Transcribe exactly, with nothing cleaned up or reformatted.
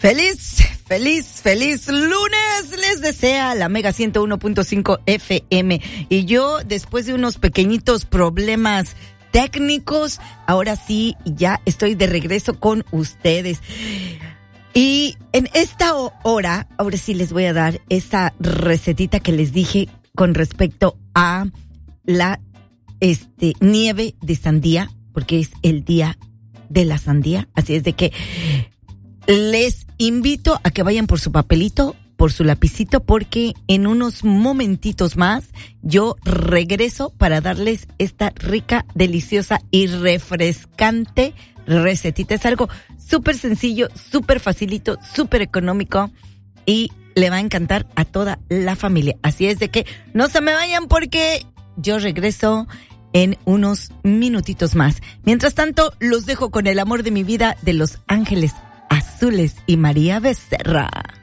Feliz, feliz, feliz lunes les desea la Mega ciento uno punto cinco F M. Y yo, después de unos pequeñitos problemas técnicos, ahora sí ya estoy de regreso con ustedes. Y en esta hora, ahora sí les voy a dar esa recetita que les dije con respecto a la este nieve de sandía, porque es el día de la sandía. Así es de que les invito a que vayan por su papelito, por su lapicito, porque en unos momentitos más yo regreso para darles esta rica, deliciosa y refrescante recetita. Es algo súper sencillo, súper facilito, súper económico y le va a encantar a toda la familia. Así es de que no se me vayan porque yo regreso en unos minutitos más. Mientras tanto, los dejo con el amor de mi vida de Los Ángeles Azules y María Becerra.